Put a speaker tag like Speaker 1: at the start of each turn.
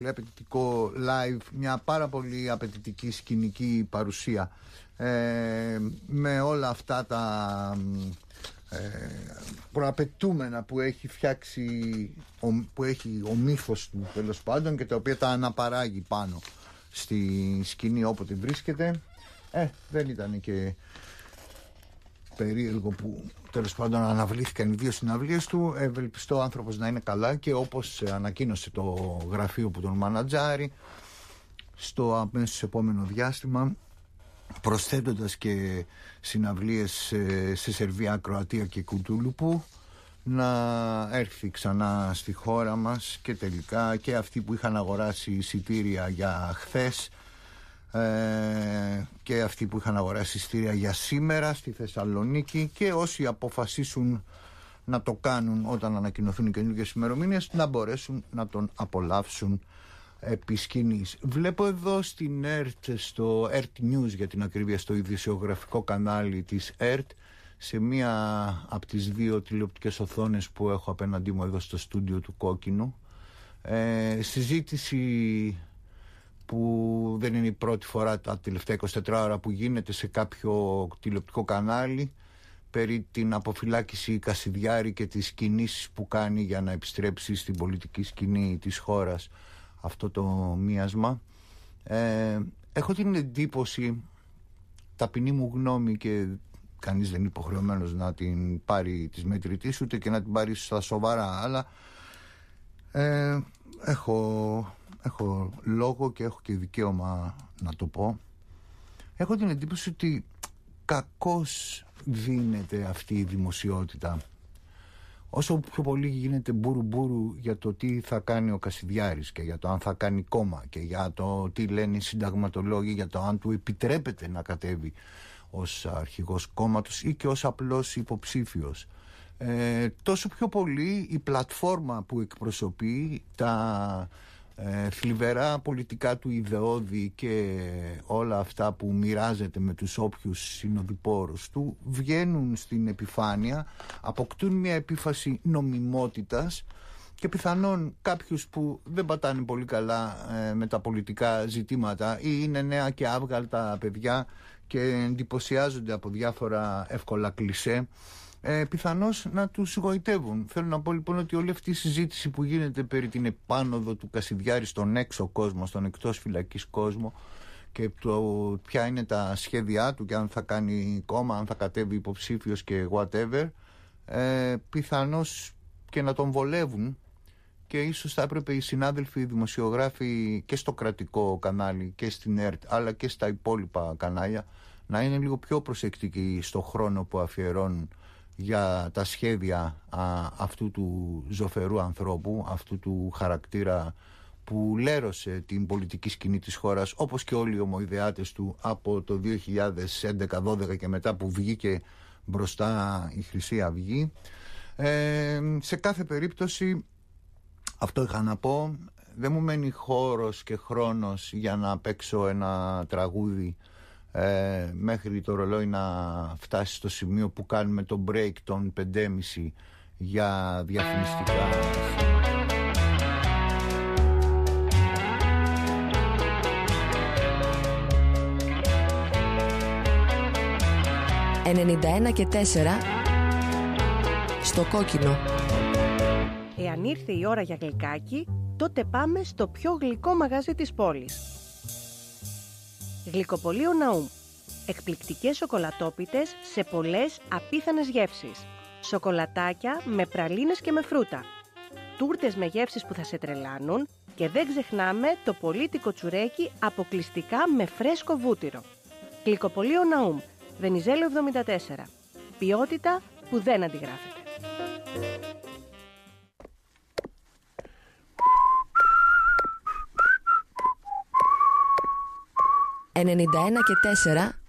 Speaker 1: απαιτητικό live, μια πάρα πολύ απαιτητική σκηνική παρουσία, με όλα αυτά τα προαπαιτούμενα που έχει φτιάξει, που έχει ο μύθος του τέλος πάντων, και τα οποία τα αναπαράγει πάνω στη σκηνή όποτε βρίσκεται. Δεν ήταν και περίεργο που τέλος πάντων αναβλήθηκαν οι δύο συναυλίες του. Ευελπιστώ ο άνθρωπος να είναι καλά, και όπως ανακοίνωσε το γραφείο που τον μανατζάρει, στο αμέσως επόμενο διάστημα, προσθέτοντας και συναυλίες σε Σερβία, Κροατία και Κουτούλουπου, να έρθει ξανά στη χώρα μας, και τελικά και αυτοί που είχαν αγοράσει εισιτήρια για χθες και αυτοί που είχαν αγοράσει εισιτήρια για σήμερα στη Θεσσαλονίκη, και όσοι αποφασίσουν να το κάνουν όταν ανακοινωθούν οι καινούργιες ημερομηνίες, να μπορέσουν να τον απολαύσουν επί σκηνής. Βλέπω εδώ στην ΕΡΤ, στο ΕΡΤ News για την ακρίβεια, στο ειδησιογραφικό κανάλι της ΕΡΤ, σε μία από τις δύο τηλεοπτικές οθόνες που έχω απέναντί μου εδώ στο στούντιο του Κόκκινου, συζήτηση που δεν είναι η πρώτη φορά τα τελευταία 24 ώρα που γίνεται σε κάποιο τηλεοπτικό κανάλι, περί την αποφυλάκηση Κασιδιάρη και τις κινήσεις που κάνει για να επιστρέψει στην πολιτική σκηνή της χώρας αυτό το μίασμα. Έχω την εντύπωση, ταπεινή μου γνώμη, και κανείς δεν είναι υποχρεωμένος να την πάρει της μετρητής, ούτε και να την πάρει στα σοβαρά, αλλά έχω λόγο και έχω και δικαίωμα να το πω. Έχω την εντύπωση ότι κακώς δίνεται αυτή η δημοσιότητα. Όσο πιο πολύ γίνεται μπουρου για το τι θα κάνει ο Κασιδιάρης, και για το αν θα κάνει κόμμα, και για το τι λένε οι συνταγματολόγοι, για το αν του επιτρέπεται να κατέβει ως αρχηγός κόμματος ή και ως απλός υποψήφιος, τόσο πιο πολύ η πλατφόρμα που εκπροσωπεί, τα θλιβερά πολιτικά του ιδεώδη και όλα αυτά που μοιράζεται με τους όποιους συνοδοιπόρους του, βγαίνουν στην επιφάνεια, αποκτούν μια επίφαση νομιμότητας, και πιθανόν κάποιους που δεν πατάνε πολύ καλά με τα πολιτικά ζητήματα, ή είναι νέα και άβγαλτα παιδιά και εντυπωσιάζονται από διάφορα εύκολα κλισέ, πιθανώς να τους γοητεύουν. Θέλω να πω λοιπόν ότι όλη αυτή η συζήτηση που γίνεται περί την επάνωδο του Κασιδιάρη στον έξω κόσμο, στον εκτός φυλακής κόσμο, και ποια είναι τα σχέδιά του, και αν θα κάνει κόμμα, αν θα κατέβει υποψήφιος και whatever, πιθανώς και να τον βολεύουν, και ίσως θα έπρεπε οι συνάδελφοι, οι δημοσιογράφοι και στο κρατικό κανάλι και στην ΕΡΤ, αλλά και στα υπόλοιπα κανάλια, να είναι λίγο πιο προσεκτικοί στο χρόνο που αφιερώνουν για τα σχέδια αυτού του ζωφερού ανθρώπου, αυτού του χαρακτήρα που λέρωσε την πολιτική σκηνή της χώρας, όπως και όλοι οι ομοειδεάτες του από το 2011-12 και μετά, που βγήκε μπροστά η Χρυσή Αυγή. Σε κάθε περίπτωση, αυτό είχα να πω. Δεν μου μένει χώρος και χρόνος για να παίξω ένα τραγούδι μέχρι το ρολόι να φτάσει στο σημείο που κάνουμε το break των 5.30 για διαφημιστικά.
Speaker 2: 91,4 στο Κόκκινο.
Speaker 3: Εάν ήρθε η ώρα για γλυκάκι, τότε πάμε στο πιο γλυκό μαγαζί της πόλης. Γλυκοπωλείο Ναούμ. Εκπληκτικές σοκολατόπιτες σε πολλές απίθανες γεύσεις. Σοκολατάκια με πραλίνες και με φρούτα. Τούρτες με γεύσεις που θα σε τρελάνουν, και δεν ξεχνάμε το πολίτικο τσουρέκι αποκλειστικά με φρέσκο βούτυρο. Γλυκοπωλείο Ναούμ, Βενιζέλο 74. Ποιότητα που δεν αντιγράφεται.
Speaker 2: 91,4